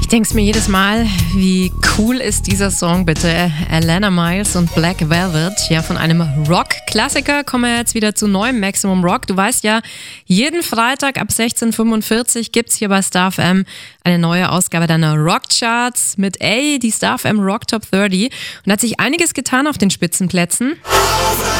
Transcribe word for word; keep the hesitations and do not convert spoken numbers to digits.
denk's mir jedes Mal, wie cool ist dieser Song bitte? Alana Miles und Black Velvet. Ja, von einem Rock-Klassiker kommen wir jetzt wieder zu neuem Maximum Rock. Du weißt ja, jeden Freitag ab sechzehn Uhr fünfundvierzig gibt's hier bei Star F M eine neue Ausgabe deiner Rockcharts mit A, die Star F M Rock Top dreißig. Und da hat sich einiges getan auf den Spitzenplätzen.